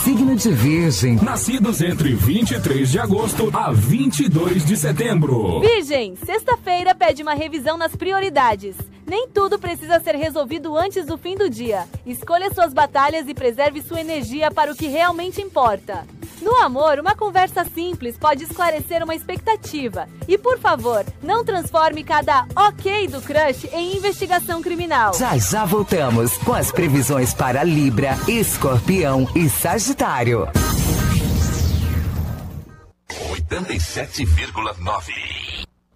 signo de Virgem. Nascidos entre 23 de agosto a 22 de setembro. Virgem, sexta-feira pede uma revisão nas prioridades. Nem tudo precisa ser resolvido antes do fim do dia. Escolha suas batalhas e preserve sua energia para o que realmente importa. No amor, uma conversa simples pode esclarecer uma expectativa. E, por favor, não transforme cada ok do crush em investigação criminal. Já voltamos com as previsões para Libra, Escorpião e Sagitário. 87,9